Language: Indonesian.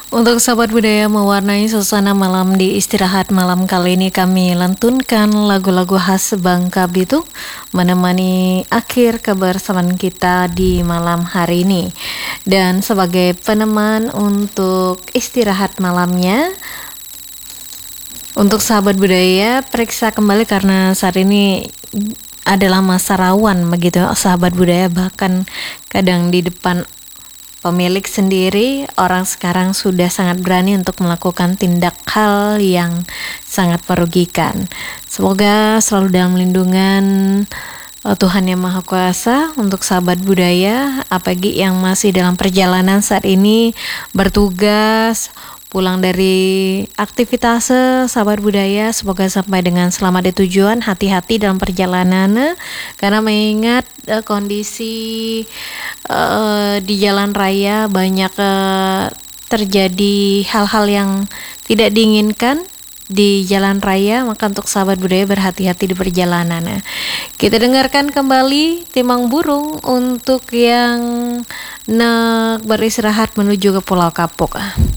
Untuk sahabat budaya mewarnai suasana malam di istirahat malam kali ini kami lantunkan lagu-lagu khas Bangka Belitung menemani akhir kebersamaan kita di malam hari ini. Dan sebagai peneman untuk istirahat malamnya, untuk sahabat budaya periksa kembali karena saat ini adalah masa rawan begitu sahabat budaya, bahkan kadang di depan pemilik sendiri, orang sekarang sudah sangat berani untuk melakukan tindak hal yang sangat merugikan. Semoga selalu dalam lindungan Tuhan Yang Maha Kuasa untuk sahabat budaya, apalagi yang masih dalam perjalanan saat ini bertugas, pulang dari aktivitas sahabat budaya, semoga sampai dengan selamat di tujuan. Hati-hati dalam perjalanan karena mengingat kondisi di jalan raya banyak terjadi hal-hal yang tidak diinginkan di jalan raya, maka untuk sahabat budaya berhati-hati di perjalanan. Kita dengarkan kembali Timang Burung untuk yang beristirahat menuju ke Pulau Kapuk.